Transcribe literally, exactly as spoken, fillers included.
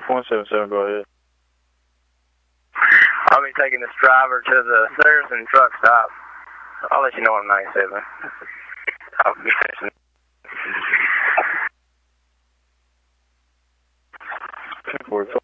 one seven seven, go ahead. I'll be taking this driver to the Saracen truck stop. I'll let you know I'm ninety-seven. I'll be finishing. ten forty-five.